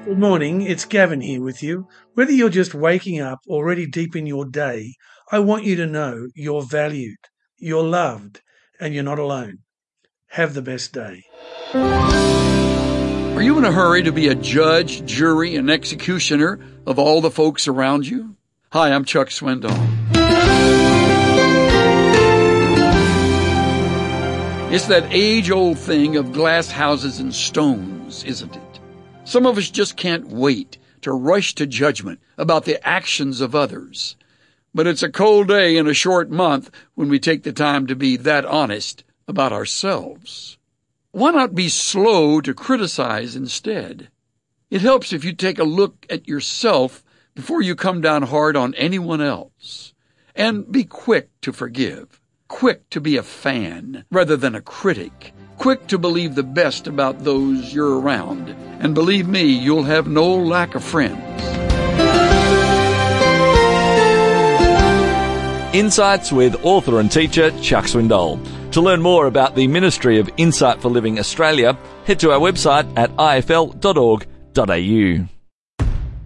Good morning, it's Gavin here with you. Whether you're just waking up or already deep in your day, I want you to know you're valued, you're loved, and you're not alone. Have the best day. Are you in a hurry to be a judge, jury, and executioner of all the folks around you? Hi, I'm Chuck Swindoll. It's that age-old thing of glass houses and stones, isn't it? Some of us just can't wait to rush to judgment about the actions of others. But it's a cold day and a short month when we take the time to be that honest about ourselves. Why not be slow to criticize instead? It helps if you take a look at yourself before you come down hard on anyone else. And be quick to forgive. Quick to be a fan rather than a critic. Quick to believe the best about those you're around. And believe me, you'll have no lack of friends. Insights with author and teacher Chuck Swindoll. To learn more about the Ministry of Insight for Living Australia, head to our website at ifl.org.au.